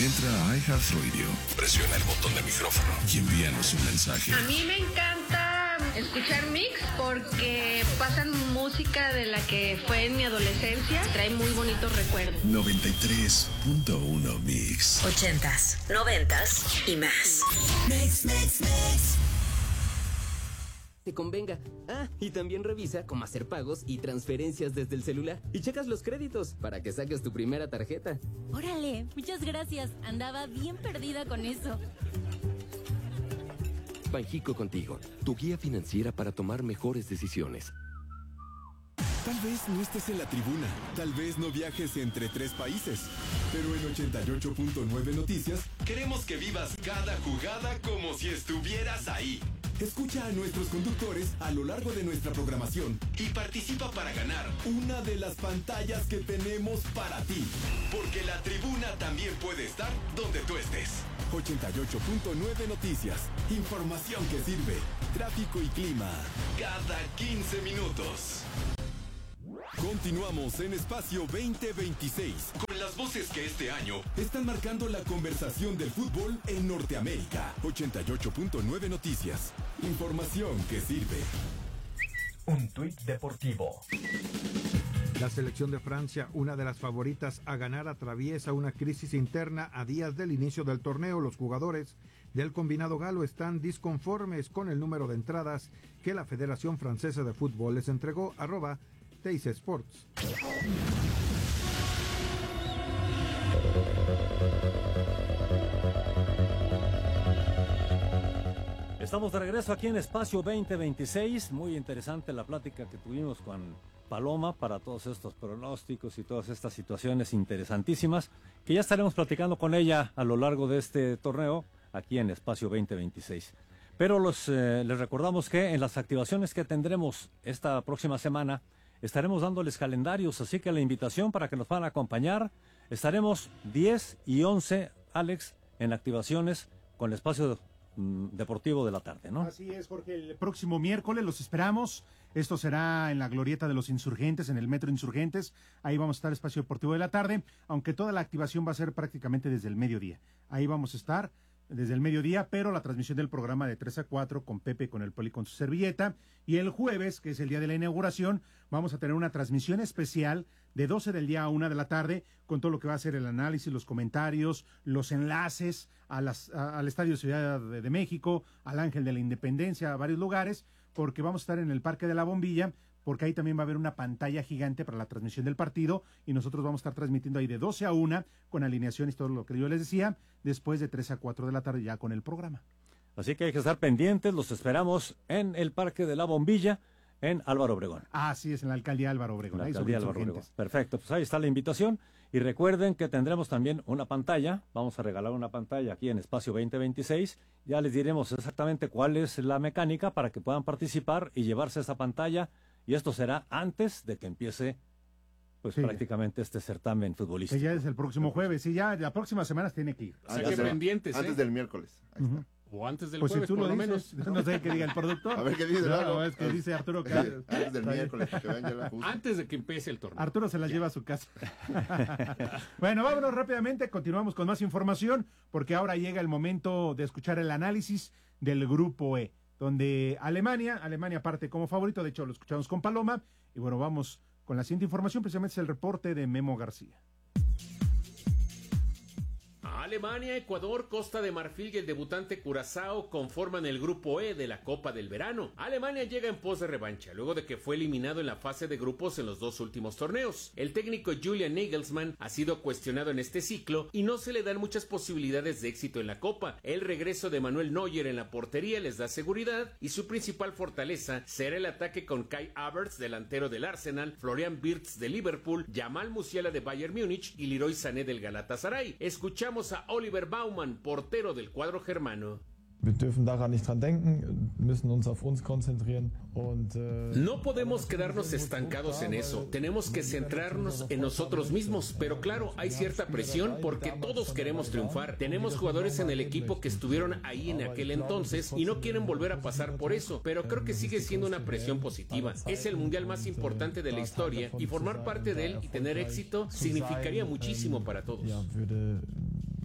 Entra a iHeartRadio, presiona el botón de micrófono y envíanos un mensaje. A mí me encanta escuchar Mix porque pasan música de la que fue en mi adolescencia. Trae muy bonitos recuerdos. 93.1 Mix. 80s, 90s y más. Mix. Te convenga. Y también revisa cómo hacer pagos y transferencias desde el celular. Y checas los créditos para que saques tu primera tarjeta. Órale, muchas gracias. Andaba bien perdida con eso. Banjico contigo, tu guía financiera para tomar mejores decisiones. Tal vez no estés en la tribuna, tal vez no viajes entre 3 países, pero en 88.9 Noticias queremos que vivas cada jugada como si estuvieras ahí. Escucha a nuestros conductores a lo largo de nuestra programación y participa para ganar una de las pantallas que tenemos para ti. Porque la tribuna también puede estar donde tú estés. 88.9 Noticias. Información que sirve. Tráfico y clima. Cada 15 minutos. Continuamos en Espacio 2026 con las voces que este año están marcando la conversación del fútbol en Norteamérica. 88.9 Noticias. Información que sirve. Un tuit deportivo. La selección de Francia, una de las favoritas a ganar, atraviesa una crisis interna a días del inicio del torneo. Los jugadores del combinado galo están disconformes con el número de entradas que la Federación Francesa de Fútbol les entregó. @Teis Sports. Estamos de regreso aquí en Espacio 2026. Muy interesante la plática que tuvimos con Paloma para todos estos pronósticos y todas estas situaciones interesantísimas que ya estaremos platicando con ella a lo largo de este torneo aquí en Espacio 2026. Pero les recordamos que en las activaciones que tendremos esta próxima semana estaremos dándoles calendarios, así que la invitación para que nos van a acompañar. Estaremos 10 y 11, Alex, en activaciones con el Espacio Deportivo de la tarde, ¿no? Así es, Jorge. El próximo miércoles los esperamos. Esto será en la Glorieta de los Insurgentes, en el Metro Insurgentes. Ahí vamos a estar, Espacio Deportivo de la tarde, aunque toda la activación va a ser prácticamente desde el mediodía. Ahí vamos a estar desde el mediodía, pero la transmisión del programa de 3 a 4 con Pepe, con el Poli, con su servilleta. Y el jueves, que es el día de la inauguración, vamos a tener una transmisión especial de 12 del día a 1 de la tarde, con todo lo que va a ser el análisis, los comentarios, los enlaces al Estadio Ciudad de México, al Ángel de la Independencia, a varios lugares, porque vamos a estar en el Parque de la Bombilla, porque ahí también va a haber una pantalla gigante para la transmisión del partido, y nosotros vamos a estar transmitiendo ahí de 12 a 1, con alineaciones y todo lo que yo les decía, después de 3 a 4 de la tarde ya con el programa. Así que hay que estar pendientes, los esperamos en el Parque de la Bombilla, en Álvaro Obregón. Así es, en la Alcaldía Álvaro Obregón. La Alcaldía Álvaro Obregón. Perfecto, pues ahí está la invitación. Y recuerden que tendremos también una pantalla, vamos a regalar una pantalla aquí en Espacio 2026. Ya les diremos exactamente cuál es la mecánica para que puedan participar y llevarse esa pantalla. Y esto será antes de que empiece, pues sí, prácticamente este certamen futbolístico. Que ya es el próximo jueves, y ya la próxima semana tiene que ir. Así que pendientes, antes del miércoles. Ahí está. O antes del pues jueves, si tú por lo menos. No sé qué diga el productor. A ver qué dice. No, es que dice Arturo que antes del miércoles. Que ya la antes de que empiece el torneo. Arturo se las lleva a su casa. Bueno, vámonos rápidamente. Continuamos con más información, porque ahora llega el momento de escuchar el análisis del Grupo E, donde Alemania parte como favorito. De hecho, lo escuchamos con Paloma. Y bueno, vamos con la siguiente información. Precisamente es el reporte de Memo García. Alemania, Ecuador, Costa de Marfil y el debutante Curazao conforman el grupo E de la Copa del Verano. Alemania llega en pos de revancha, luego de que fue eliminado en la fase de grupos en los dos últimos torneos. El técnico Julian Nagelsmann ha sido cuestionado en este ciclo y no se le dan muchas posibilidades de éxito en la Copa. El regreso de Manuel Neuer en la portería les da seguridad y su principal fortaleza será el ataque con Kai Havertz, delantero del Arsenal, Florian Wirtz de Liverpool, Jamal Musiala de Bayern Múnich y Leroy Sané del Galatasaray. Escuchamos a Oliver Baumann, portero del cuadro germano. Wir dürfen daran nicht dran denken, müssen uns auf uns konzentrieren und no podemos quedarnos estancados en eso. Tenemos que centrarnos en nosotros mismos, pero claro, hay cierta presión porque todos queremos triunfar. Tenemos jugadores en el equipo que estuvieron ahí en aquel entonces y no quieren volver a pasar por eso, pero creo que sigue siendo una presión positiva. Es el mundial más importante de la historia y formar parte de él y tener éxito significaría muchísimo para todos.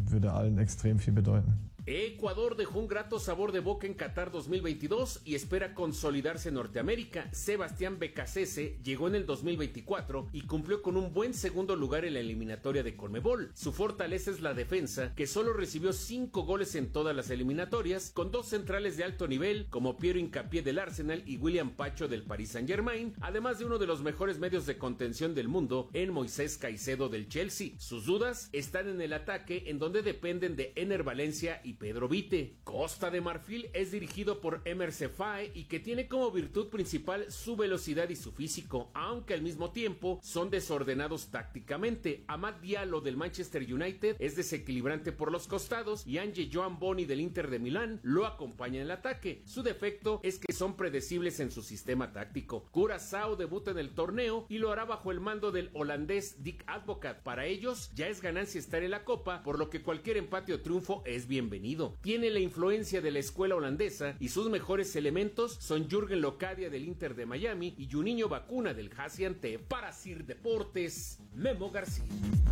würde allen extrem viel bedeuten. Ecuador dejó un grato sabor de boca en Qatar 2022 y espera consolidarse en Norteamérica. Sebastián Becasese llegó en el 2024 y cumplió con un buen segundo lugar en la eliminatoria de Conmebol. Su fortaleza es la defensa, que solo recibió 5 goles en todas las eliminatorias, con 2 centrales de alto nivel como Piero Hincapié del Arsenal y William Pacho del Paris Saint-Germain, además de uno de los mejores medios de contención del mundo en Moisés Caicedo del Chelsea. Sus dudas están en el ataque, en donde dependen de Ener Valencia y Pedro Vite. Costa de Marfil es dirigido por Emerse Faé y que tiene como virtud principal su velocidad y su físico, aunque al mismo tiempo son desordenados tácticamente. Amad Diallo del Manchester United es desequilibrante por los costados y Ange Joan Boni del Inter de Milán lo acompaña en el ataque. Su defecto es que son predecibles en su sistema táctico. Curazao debuta en el torneo y lo hará bajo el mando del holandés Dick Advocaat. Para ellos ya es ganancia estar en la Copa, por lo que cualquier empate o triunfo es bienvenido. Tiene la influencia de la escuela holandesa y sus mejores elementos son Jürgen Locadia del Inter de Miami y Juninho Bacuna del Gaziantep. Para Sir Deportes, Memo García.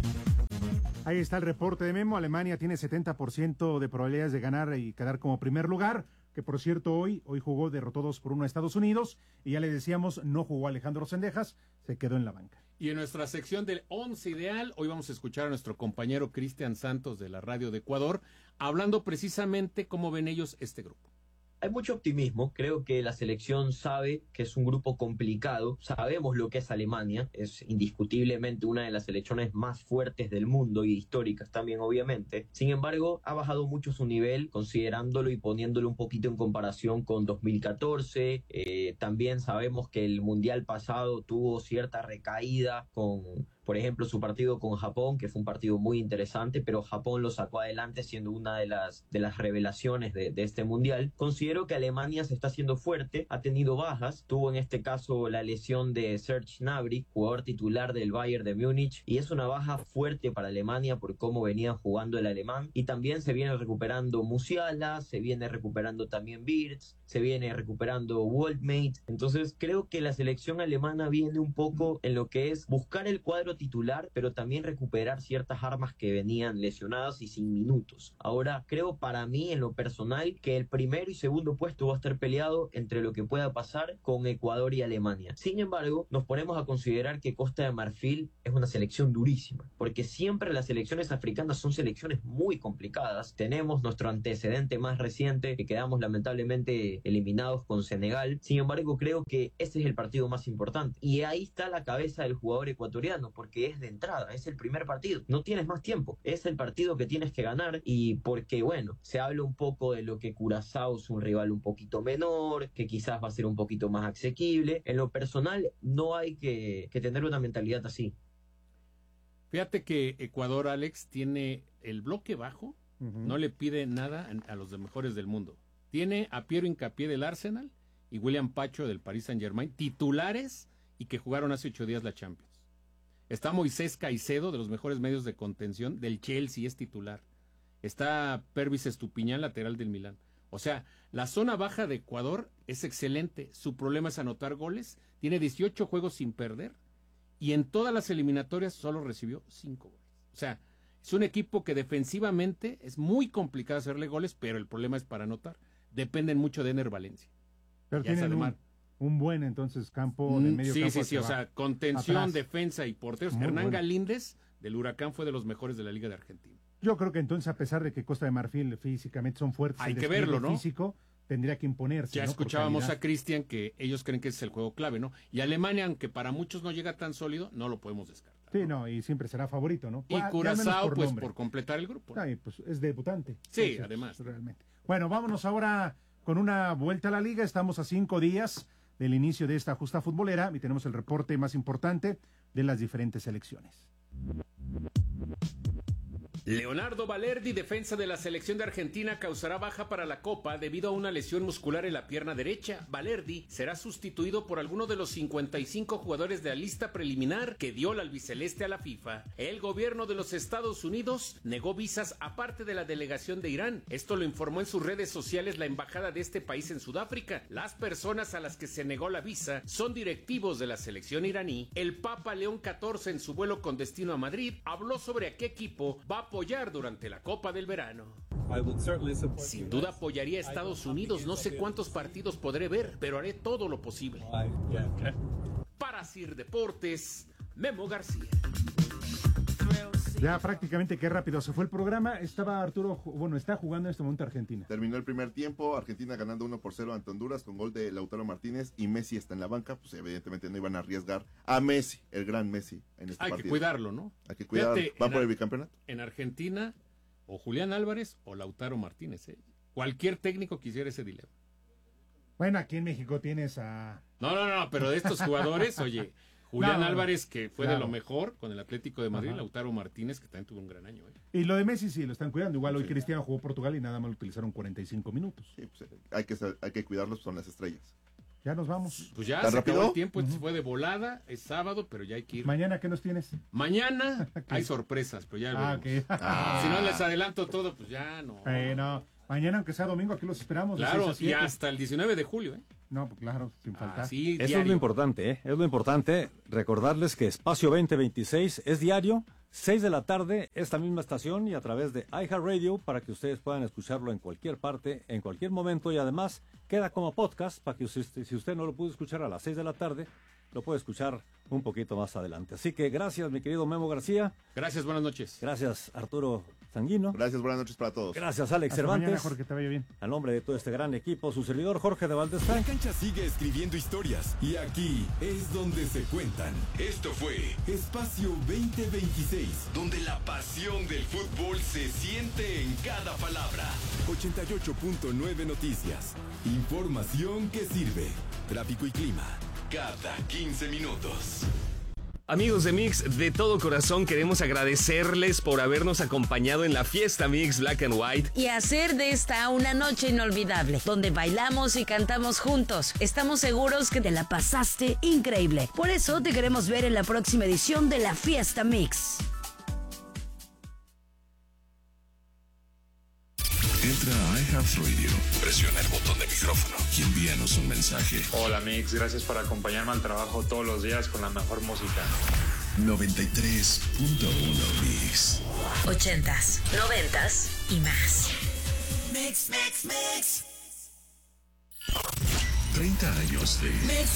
Ahí está el reporte de Memo. Alemania tiene 70% de probabilidades de ganar y quedar como primer lugar, que por cierto hoy jugó, derrotó 2-1 a Estados Unidos, y ya le decíamos, no jugó Alejandro Cendejas, se quedó en la banca. Y en nuestra sección del 11 ideal, hoy vamos a escuchar a nuestro compañero Cristian Santos de la Radio de Ecuador, hablando precisamente cómo ven ellos este grupo. Hay mucho optimismo, creo que la selección sabe que es un grupo complicado, sabemos lo que es Alemania, es indiscutiblemente una de las selecciones más fuertes del mundo y históricas también obviamente, sin embargo ha bajado mucho su nivel considerándolo y poniéndolo un poquito en comparación con 2014, también sabemos que el Mundial pasado tuvo cierta recaída con... Por ejemplo, su partido con Japón, que fue un partido muy interesante, pero Japón lo sacó adelante siendo una de las revelaciones de este mundial. Considero que Alemania se está haciendo fuerte, ha tenido bajas, tuvo en este caso la lesión de Serge Gnabry, jugador titular del Bayern de Múnich, y es una baja fuerte para Alemania por cómo venía jugando el alemán, y también se viene recuperando Musiala, se viene recuperando también Wirtz, se viene recuperando Waldmate. Entonces creo que la selección alemana viene un poco en lo que es buscar el cuadro titular, pero también recuperar ciertas armas que venían lesionadas y sin minutos. Ahora, creo para mí, en lo personal, que el primero y segundo puesto va a estar peleado entre lo que pueda pasar con Ecuador y Alemania. Sin embargo, nos ponemos a considerar que Costa de Marfil es una selección durísima, porque siempre las selecciones africanas son selecciones muy complicadas. Tenemos nuestro antecedente más reciente, que quedamos lamentablemente eliminados con Senegal. Sin embargo, creo que ese es el partido más importante. Y ahí está la cabeza del jugador ecuatoriano, porque es de entrada, es el primer partido, no tienes más tiempo, es el partido que tienes que ganar, y porque bueno, se habla un poco de lo que Curazao es un rival un poquito menor, que quizás va a ser un poquito más asequible. En lo personal no hay que tener una mentalidad así. Fíjate que Ecuador, Alex, tiene el bloque bajo, no le pide nada a los mejores del mundo. Tiene a Piero Hincapié del Arsenal y William Pacho del Paris Saint-Germain, titulares y que jugaron hace 8 días la Champions. Está Moisés Caicedo, de los mejores medios de contención, del Chelsea, es titular. Está Pervis Estupiñán, lateral del Milán. O sea, la zona baja de Ecuador es excelente. Su problema es anotar goles. Tiene 18 juegos sin perder. Y en todas las eliminatorias solo recibió 5 goles. O sea, es un equipo que defensivamente es muy complicado hacerle goles, pero el problema es para anotar. Dependen mucho de Ener Valencia. Pero tienen un buen entonces campo de medio campo. Sí, o sea, contención, atrás, defensa y porteros. Muy Hernán bueno. Galíndez del Huracán fue de los mejores de la Liga de Argentina. Yo creo que entonces, a pesar de que Costa de Marfil físicamente son fuertes, hay que verlo, ¿no? Físico tendría que imponerse. Ya ¿no? escuchábamos a Cristian que ellos creen que ese es el juego clave, ¿no? Y Alemania, aunque para muchos no llega tan sólido, no lo podemos descartar. Sí, no, y siempre será favorito, ¿no? Y Curazao, pues por completar el grupo, ¿no? Ay, pues es debutante. Sí, entonces, además. Realmente. Bueno, vámonos ahora con una vuelta a la liga. Estamos a 5 días del inicio de esta justa futbolera y tenemos el reporte más importante de las diferentes selecciones. Leonardo Balerdi, defensa de la selección de Argentina, causará baja para la Copa debido a una lesión muscular en la pierna derecha. Balerdi será sustituido por alguno de los 55 jugadores de la lista preliminar que dio la albiceleste a la FIFA. El gobierno de los Estados Unidos negó visas aparte de la delegación de Irán. Esto lo informó en sus redes sociales la embajada de este país en Sudáfrica. Las personas a las que se negó la visa son directivos de la selección iraní. El Papa León XIV, en su vuelo con destino a Madrid, habló sobre a qué equipo va a apoyar durante la Copa del Verano. Sin duda apoyaría a Estados Unidos. No sé cuántos partidos podré ver, pero haré todo lo posible. Para Sir Deportes, Memo García. Ya prácticamente qué rápido se fue el programa. Estaba Arturo, está jugando en este momento Argentina. Terminó el primer tiempo, Argentina ganando 1-0 ante Honduras con gol de Lautaro Martínez y Messi está en la banca, pues evidentemente no iban a arriesgar a Messi, el gran Messi en este partido. Hay que cuidarlo, ¿no? Hay que cuidarlo. ¿Va por el bicampeonato? En Argentina, o Julián Álvarez o Lautaro Martínez. Cualquier técnico quisiera ese dilema. Bueno, aquí en México tienes a... No, pero de estos jugadores, oye... Julián Álvarez, que fue de lo mejor con el Atlético de Madrid, Lautaro Martínez, que también tuvo un gran año. Y lo de Messi sí, lo están cuidando. Igual hoy Cristiano jugó Portugal y nada más lo utilizaron 45 minutos. Sí, pues, hay que cuidarlos, son las estrellas. Ya nos vamos. Pues ya se acabó el tiempo, fue de volada, es sábado, pero ya hay que ir. ¿Mañana qué nos tienes? Mañana hay sorpresas, pero ya veremos. Si no les adelanto todo, pues ya no. Mañana, aunque sea domingo, aquí los esperamos. Claro, y hasta el 19 de julio, No, pues claro, sin faltar. Sí, eso es lo importante, Es lo importante, recordarles que Espacio 2026 es diario, 6 de la tarde, esta misma estación y a través de iHeartRadio para que ustedes puedan escucharlo en cualquier parte, en cualquier momento y además queda como podcast para que si usted no lo pudo escuchar a las 6 de la tarde, lo puede escuchar un poquito más adelante. Así que gracias, mi querido Memo García. Gracias, buenas noches. Gracias, Arturo Sanguino. Gracias, buenas noches para todos. Gracias, Alex Hasta Cervantes. Mañana, Jorge, te vaya bien. Al nombre de todo este gran equipo, su servidor Jorge de Valdés. La cancha sigue escribiendo historias y aquí es donde se cuentan. Esto fue Espacio 2026, donde la pasión del fútbol se siente en cada palabra. 88.9 Noticias. Información que sirve. Tráfico y clima. Cada 15 minutos. Amigos de Mix, de todo corazón queremos agradecerles por habernos acompañado en la fiesta Mix Black and White y hacer de esta una noche inolvidable, donde bailamos y cantamos juntos. Estamos seguros que te la pasaste increíble. Por eso te queremos ver en la próxima edición de la fiesta Mix. Entra a iHeartRadio, presiona el botón de micrófono y envíanos un mensaje. Hola Mix, gracias por acompañarme al trabajo todos los días con la mejor música. 93.1 Mix. 80s, 90s y más. Mix. 30 años de Mix.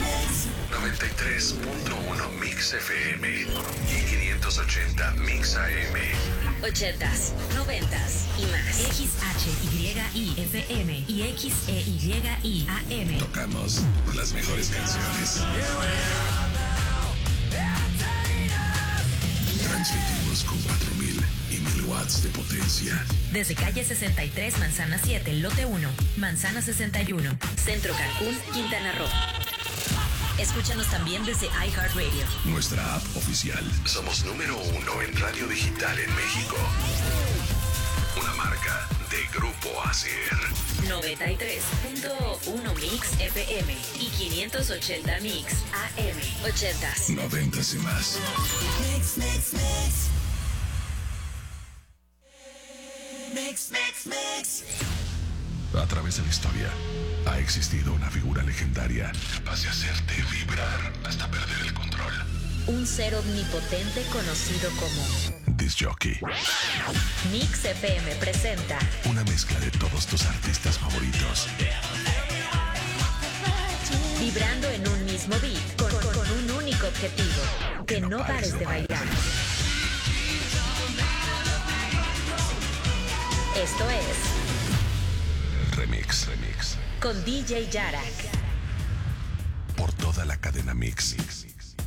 93.1 Mix FM y 580 Mix AM. 80s, 90s y más. XHYIFM y XEYIAM. Tocamos las mejores canciones. Transmitimos con 4,000 y 1,000 watts de potencia. Desde calle 63, Manzana 7, lote 1, Manzana 61, Centro Cancún, Quintana Roo. Escúchanos también desde iHeartRadio. Nuestra app oficial. Somos número 1 en radio digital en México. Una marca de Grupo ASIR. 93.1 Mix FM y 580 Mix AM. 80s, 90s y más. Mix. A través de la historia ha existido una figura legendaria capaz de hacerte vibrar hasta perder el control. Un ser omnipotente conocido como Disc Jockey. Mix FM presenta una mezcla de todos tus artistas favoritos. Vibrando en un mismo beat con un único objetivo: que no pares de bailar. Esto es Remix. Con DJ Yarak. Por toda la cadena Mix.